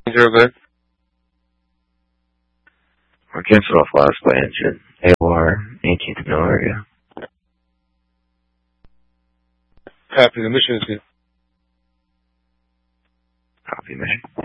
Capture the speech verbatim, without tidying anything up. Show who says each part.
Speaker 1: Zero good.
Speaker 2: Or cancel off last by engine. A O R, eighteenth mil area.
Speaker 1: Copy, the mission is good.
Speaker 2: Copy mission.